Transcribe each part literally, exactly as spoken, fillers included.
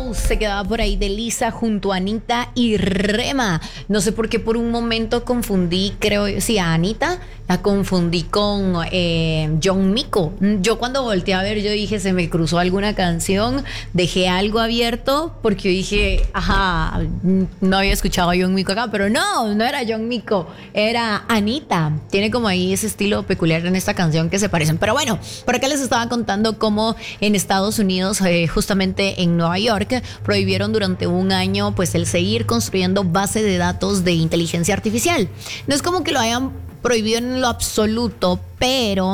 House se quedaba por ahí de Lisa junto a Anita y Rema. No sé por qué por un momento confundí, creo, sí, a Anita la confundí con eh, John Mico. Yo cuando volteé a ver, yo dije, se me cruzó alguna canción, dejé algo abierto porque yo dije, ajá, no había escuchado a John Mico acá, pero no, no era John Mico, era Anita. Tiene como ahí ese estilo peculiar en esta canción que se parecen. Pero bueno, por acá les estaba contando cómo en Estados Unidos, eh, justamente en Nueva York, prohibieron durante un año pues el seguir construyendo base de datos de inteligencia artificial. No es como que lo hayan prohibido en lo absoluto, pero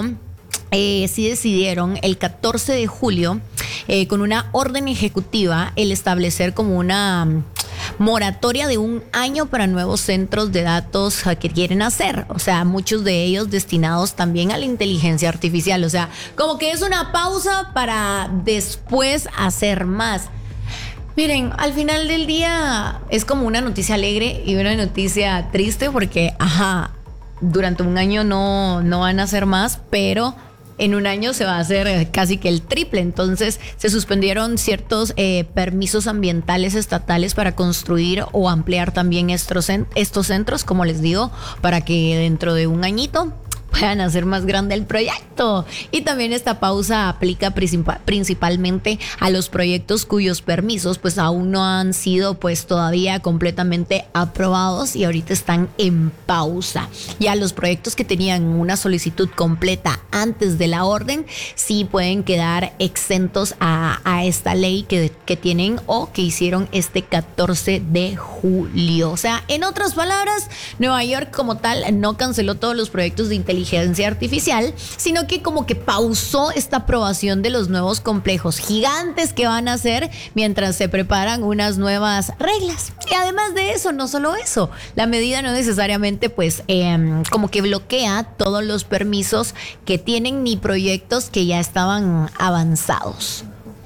eh, sí decidieron el catorce de julio eh, con una orden ejecutiva el establecer como una moratoria de un año para nuevos centros de datos que quieren hacer. O sea, muchos de ellos destinados también a la inteligencia artificial. O sea, como que es una pausa para después hacer más. Miren, al final del día es como una noticia alegre y una noticia triste porque, ajá, durante un año no, no van a hacer más, pero en un año se va a hacer casi que el triple. Entonces se suspendieron ciertos eh, permisos ambientales estatales para construir o ampliar también estos, estos centros, como les digo, para que dentro de un añito puedan hacer más grande el proyecto. Y también esta pausa aplica principal, principalmente a los proyectos cuyos permisos pues aún no han sido pues todavía completamente aprobados y ahorita están en pausa. Ya los proyectos que tenían una solicitud completa antes de la orden sí pueden quedar exentos a, a esta ley que, que tienen o que hicieron este catorce de julio. O sea, en otras palabras, Nueva York como tal no canceló todos los proyectos de inteligencia artificial, sino que como que pausó esta aprobación de los nuevos complejos gigantes que van a hacer mientras se preparan unas nuevas reglas. Y además de eso, no solo eso, la medida no necesariamente pues eh, como que bloquea todos los permisos que tienen ni proyectos que ya estaban avanzados.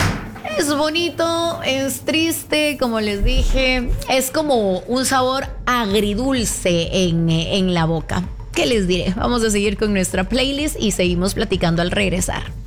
Es bonito, es triste, como les dije, es como un sabor agridulce en, en la boca. ¿Qué les diré? Vamos a seguir con nuestra playlist y seguimos platicando al regresar.